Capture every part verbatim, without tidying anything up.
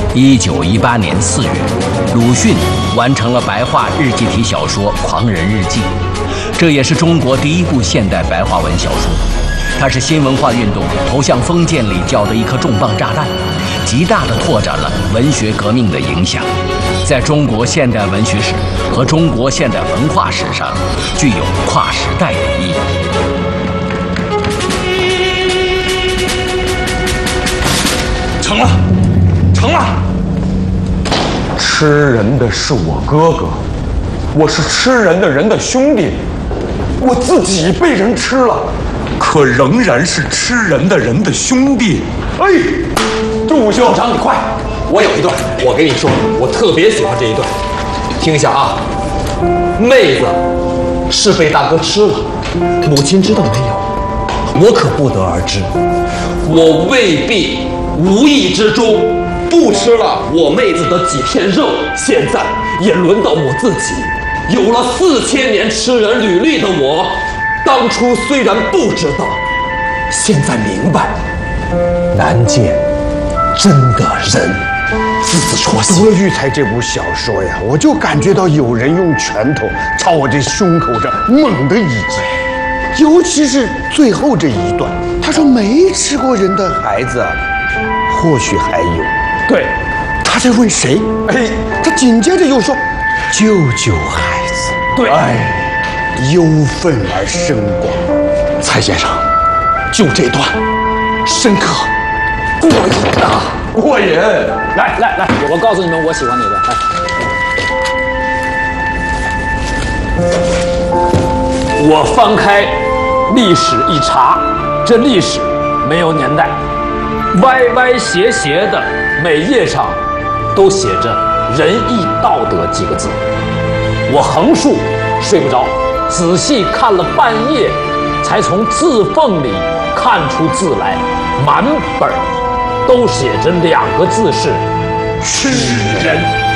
一九一八年四月，鲁迅完成了白话日记体小说《狂人日记》，这也是中国第一部现代白话文小说。它是新文化运动投向封建礼教的一颗重磅炸弹，极大地拓展了文学革命的影响，在中国现代文学史和中国现代文化史上具有跨时代的意义。 成了，成了！吃人的是我哥哥，我是吃人的人的兄弟，我自己被人吃了。可仍然是吃人的人的兄弟。哎，祝兄长，你快！ 我有一段，我跟你说，我特别喜欢这一段，听一下啊。妹子是被大哥吃了，母亲知道没有？我可不得而知。我未必无意之中不吃了我妹子的几片肉，现在也轮到我自己。有了四千年吃人履历的我。当初虽然不知道，现在明白，难见真的人字字戳心。 读了《育才》这部小说呀，我就感觉到有人用拳头朝我这胸口这猛地一击，尤其是最后这一段，他说没吃过人的孩子，或许还有。 对， 他在问谁？哎，他紧接着又说，救救孩子。 对， 哎。忧愤而深广， 蔡先生，就这段深刻过瘾啊！ 过瘾！ 来来来，我告诉你们，我喜欢哪段。来，我翻开历史一查，这历史没有年代，歪歪斜斜的每页上都写着“仁义道德”几个字。我横竖睡不着。仔细看了半夜，才从字缝里看出字来，满本都写着两个字是“吃人”。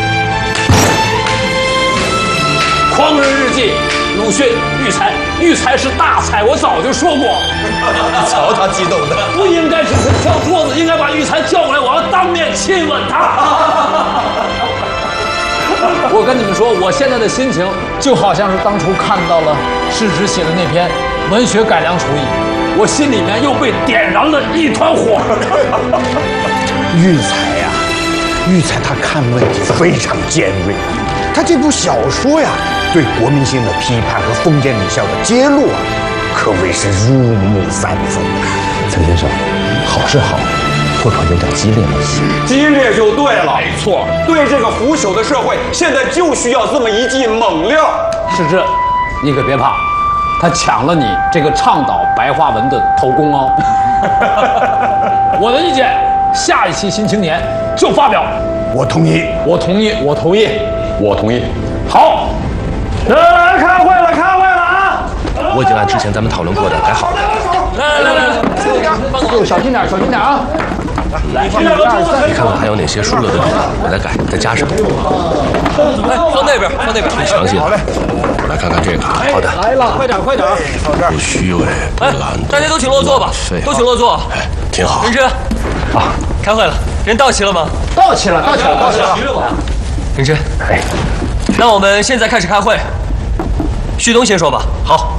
狂人日记，鲁迅、育才，育才是大才，我早就说过。 瞧他激动的， 不应该只是敲桌子，应该把育才叫过来，我要当面亲吻他。我跟你们说，我现在的心情就好像是当初看到了世之写的那篇文学改良刍议，我心里面又被点燃了一团火。 育才呀，育才他看问题非常尖锐，他这部小说呀，对国民性的批判和封建礼教的揭露啊，可谓是入木三分。 陈先生，好是好。会不会有点激烈了些？ 激烈就对了， 没错。 对这个腐朽的社会，现在就需要这么一剂猛料。 是这，你可别怕，他抢了你这个倡导白话文的头功哦。我的意见，下一期《新青年》就发表。 我同意， 我同意，我同意， 我同意。 好，来来来，开会了，开会了啊！ 我已经按之前咱们讨论过的改好了。 来来来来，小心点，小心点啊！来， 你看看还有哪些疏漏的地方，我再改，再加上。 哎，放那边，放那边。 挺详细的。好嘞。来看看这个。好的。 来了，快点，快点。 不虚伪，不懒惰。 大家都请落座吧，都请落座。 哎，挺好。 任真，啊，开会了，人到齐了吗？ 到齐了，到齐了，到齐了。 任真，哎，那我们现在开始开会。旭东先说吧。 好。